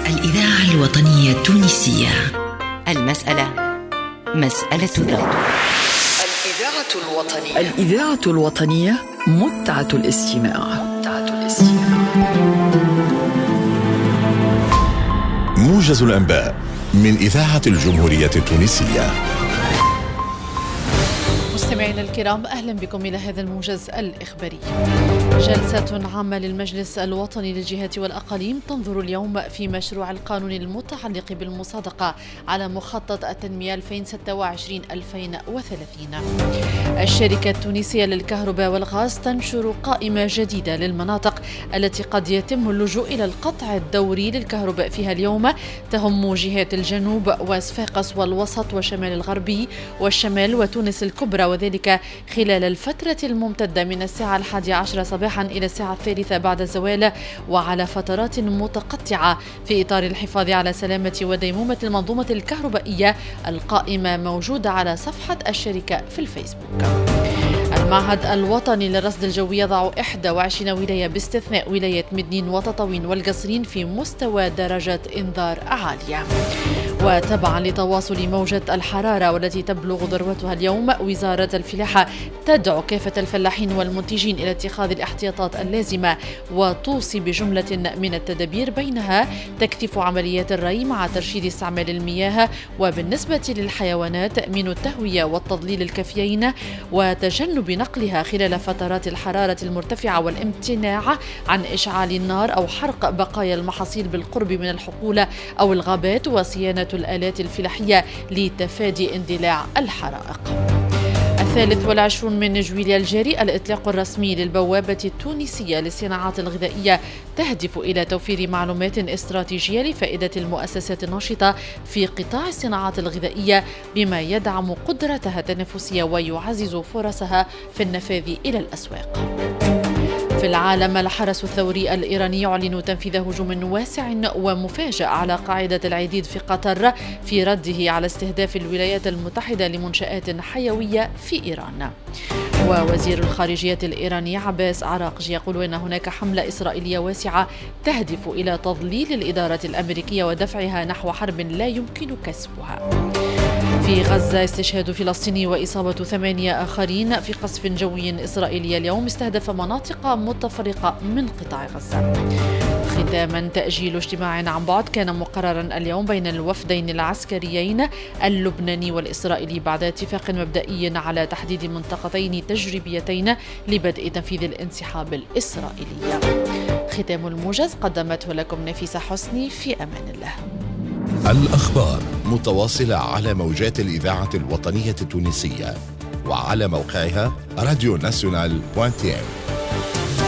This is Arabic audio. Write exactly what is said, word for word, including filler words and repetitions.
الإذاعة الوطنية التونسية. المسألة مسألة ذوق. الإذاعة الوطنية الإذاعة الوطنية متعة الاستماع. متعة الاستماع. موجز الأنباء من إذاعة الجمهورية التونسية. مستمعينا الكرام، أهلا بكم إلى هذا الموجز الإخباري. جلسة عامة للمجلس الوطني للجهات والأقاليم تنظر اليوم في مشروع القانون المتعلق بالمصادقة على مخطط التنمية ألفين وستة وعشرين ألفين وثلاثين. الشركة التونسية للكهرباء والغاز تنشر قائمة جديدة للمناطق التي قد يتم اللجوء إلى القطع الدوري للكهرباء فيها اليوم، تهم جهات الجنوب وصفاقس والوسط وشمال الغربي والشمال وتونس الكبرى، وذلك خلال الفترة الممتدة من الساعة الحادية عشرة صباحا إلى الساعة الثالثة بعد الزوال، وعلى فترات متقطعة في إطار الحفاظ على سلامة وديمومة المنظومة الكهربائية. القائمة موجودة على صفحة الشركة في الفيسبوك. المعهد الوطني للرصد الجوي يضع إحدى وعشرين ولاية باستثناء ولاية مدنين وتطاوين والقصرين في مستوى درجة إنذار عالية. وتبعا لتواصل موجة الحرارة والتي تبلغ ذروتها اليوم، وزارة الفلاحة تدعو كافة الفلاحين والمنتجين إلى اتخاذ الاحتياطات اللازمة وتوصي بجملة من التدابير، بينها تكثيف عمليات الري مع ترشيد استعمال المياه، وبالنسبة للحيوانات تأمين التهوية والتضليل الكافيين وتجنب نقلها خلال فترات الحرارة المرتفعة، والامتناع عن إشعال النار أو حرق بقايا المحاصيل بالقرب من الحقول أو الغابات، وصيانة الآلات الفلاحية لتفادي اندلاع الحرائق. الثالث والعشرون من جويليا الجاري الإطلاق الرسمي للبوابة التونسية للصناعات الغذائية تهدف إلى توفير معلومات استراتيجية لفائدة المؤسسات الناشطة في قطاع الصناعات الغذائية، بما يدعم قدرتها التنافسية ويعزز فرصها في النفاذ إلى الأسواق. في العالم، الحرس الثوري الإيراني يعلن تنفيذ هجوم واسع ومفاجئ على قاعدة العديد في قطر في رده على استهداف الولايات المتحدة لمنشآت حيوية في إيران. ووزير الخارجية الإيراني عباس عراقجي يقول إن هناك حملة إسرائيلية واسعة تهدف إلى تضليل الإدارة الأمريكية ودفعها نحو حرب لا يمكن كسبها. في غزة، استشهاد فلسطيني وإصابة ثمانية آخرين في قصف جوي إسرائيلي اليوم استهدف مناطق متفرقة من قطاع غزة. ختاما، تأجيل اجتماع عن بعد كان مقررا اليوم بين الوفدين العسكريين اللبناني والإسرائيلي بعد اتفاق مبدئي على تحديد منطقتين تجريبيتين لبدء تنفيذ الانسحاب الإسرائيلي. ختام الموجز قدمته لكم نفيسة حسني، في أمان الله. الأخبار متواصلة على موجات الإذاعة الوطنية التونسية وعلى موقعها راديو ناسيونال دوت تي ام.